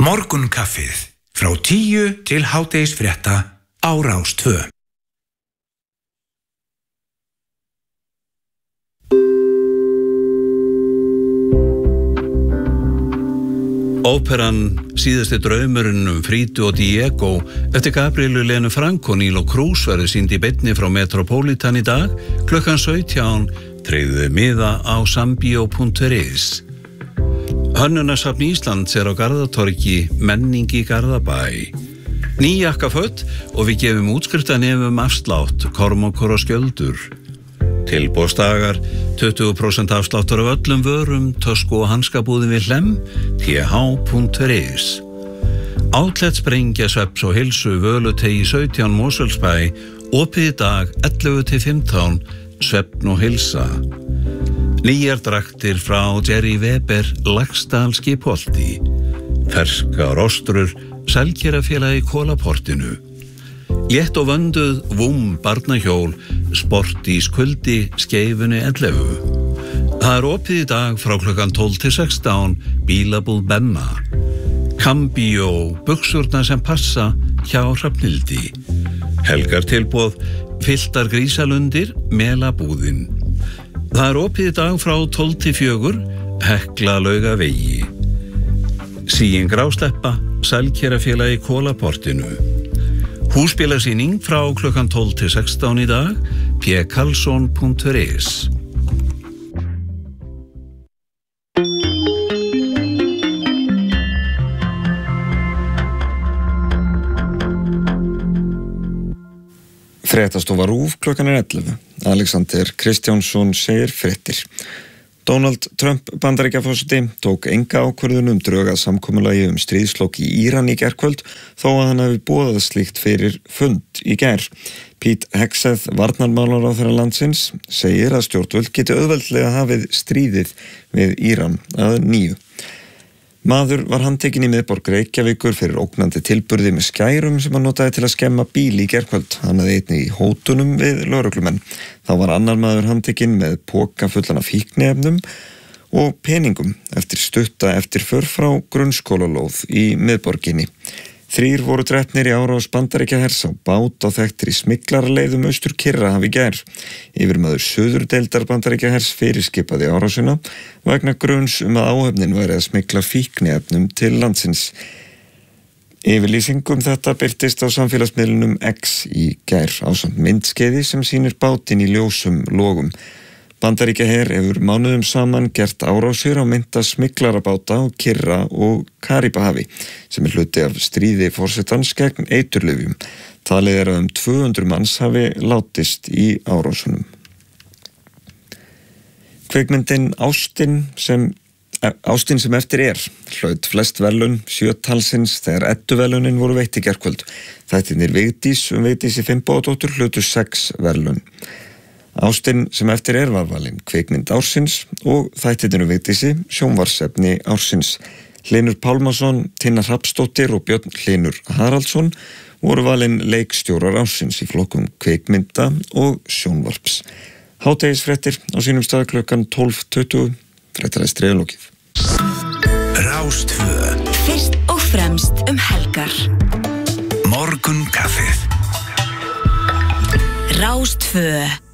Morgunkaffið frá 10 til hádegisfrétta á Rás 2. Óperan Síðasti draumurinn Fridu og Diego eftir Gabrielu Lenu Franco og Nílo Cruz verður sýnd í beinni frá Metropolitan í dag klukkan 17. Tryggðu miða á sambio.is. Hönnunarsafn Íslands á Garðatorgi, menning í Garðabæ. Ný jakkaföt og við gefum útskriftarnemum afslátt, Kormákur og Skjöldur. Tilboðsdagar, 20% afsláttur af öllum vörum, tösku og hanskabúðum við Hlemm, th.is. Outlet Sprengja, Svepps og Heilsu, Völutegi 17 Mosfellsbæ, opið í dag 11 til 15, Svefn og Heilsa. Nýjar draktir frá Jerry Weber, Laxdal Skipholti. Ferskar ostrur, Selkerafélagi Kólaportinu. Létt og vönduð, Vúm, barnahjól, sport í Skuldi, Skeifunni 11. Það opið í dag frá klukkan 12 til 16, bílabúð Bemma. Cambio, buxurnar sem passa hjá Hrafnhildi. Helgar tilboð, fylltar grísalundir, Melabúðin. Það opið í dag frá 12 til 4, Hekla Laugavegi. Síin Grásleppa, Selkerafélagi Kólaportinu. Húsbílasýning frá klukkan 12 til 16 í dag, pkarlsson.is. Fréttastofa RÚV klukkan 11. Alexander Kristjánsson segir fréttir. Donald Trump Bandaríkjaforseti tók enga ákvörðun drög að samkomulagi stríðslok í Íran í gærkvöld þó að hann hafi boðað slíkt fyrir fund í gær. Pete Hegseth, varnarmálaráðherra landsins, segir að stjórnvöld geti auðveldlega hafið stríðið við Íran að nýju. Maður var handtekinn í miðborg Reykjavíkur fyrir ógnandi tilburði með skærum sem hann notaði til að skemma bíl í gærkvöld. Hann hafði einnig í hótunum við lögreglumenn. Þá var annar maður handtekinn með poka fullan af fíkniefnum og peningum eftir stutta eftirför frá grunnskólalóð í miðborginni. 3 voru drepnir í árás Bandaríkjahers á bát á þekktri smyglarleiðum austur Kyrrahaf í gær. Yfirmaður suðurdeildar Bandaríkjahers fyrirskipaði árásina vegna gruns að áhöfnin væri að smygla fíkniefnum til landsins. Yfirlýsing þetta birtist á samfélagsmiðlunum X í gær ásamt myndskeiði sem sýnir bátinn í ljósum logum. Bandaríkjaher hefur mánuðum saman gert árásir á meinta smyglarabáta á Kyrra og Karíbahafi sem hluti af stríði forsetans gegn eiturlyfjum. Talið að 200 manns hafi látist í árásunum. Kvikmyndin Ástin sem eftir hlaut flest verðlaun 7 talsins þegar Edduverðlaunin voru veitt í gærkvöld. Þættirnir Vigdísi Finnbogadóttur hlutu 6 verðlaun. Ástin sem eftir var valin kvikmynd ársins og þættirnir Vigdísi sjónvarpsefni ársins. Hlynur Pálmason, Tinna Hrafnsdóttir og Björn Hlynur Haraldsson voru valin leikstjórar ársins í flokkum kvikmynda og sjónvarps. Hádegisfréttir á sínum stað klukkan 12:20. Fréttalæst lokið. Rás 2. Fyrst og fremst helgar. Morgunkaffið. Rás 2.